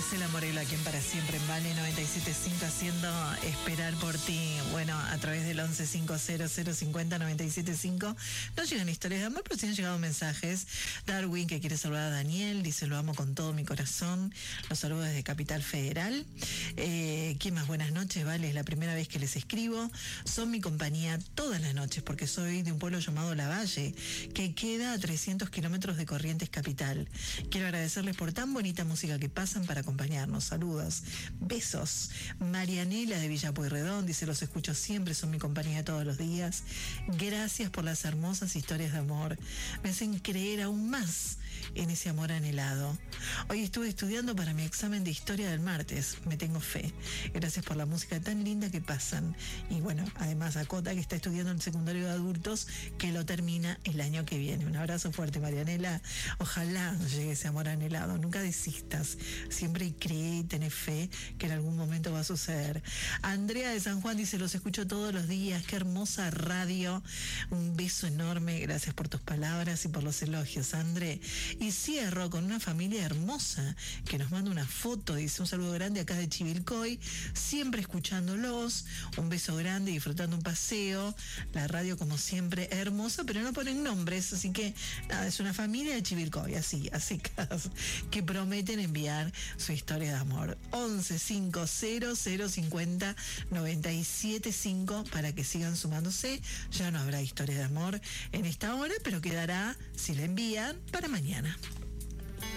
Marcela Morelo, aquí en Para Siempre en Vale 97.5, haciendo esperar por ti. Bueno, a través del 1150050975 nos llegan historias de amor, pero sí han llegado mensajes. Darwin, que quiere saludar a Daniel, dice: lo amo con todo mi corazón. Los saludo desde Capital Federal. ¿Quién más? Buenas noches, Vale, es la primera vez que les escribo. Son mi compañía todas las noches, porque soy de un pueblo llamado Lavalle, que queda a 300 kilómetros de Corrientes Capital. Quiero agradecerles por tan bonita música que pasan para acompañarnos. Saludos, besos. Marianela de Villa Pueyrredón dice: los escucho siempre, son mi compañía todos los días. Gracias por las hermosas historias de amor. Me hacen creer aún más en ese amor anhelado. Hoy estuve estudiando para mi examen de historia del martes. Me tengo fe. Gracias por la música tan linda que pasan. Y bueno, además acota que está estudiando el secundario de adultos, que lo termina el año que viene. Un abrazo fuerte, Marianela. Ojalá llegue ese amor anhelado. Nunca desistas. Siempre cree y tenés fe que en algún momento va a suceder. Andrea de San Juan dice: los escucho todos los días. Qué hermosa radio. Un beso enorme. Gracias por tus palabras y por los elogios, André. Y cierro con una familia hermosa que nos manda una foto. Dice: un saludo grande acá de Chivilcoy, siempre escuchándolos. Un beso grande, disfrutando un paseo. La radio, como siempre, hermosa, pero no ponen nombres, así que nada, es una familia de Chivilcoy, así que prometen enviar su historia de amor. 1150050975 para que sigan sumándose. Ya no habrá historia de amor en esta hora, pero quedará, si la envían, para mañana.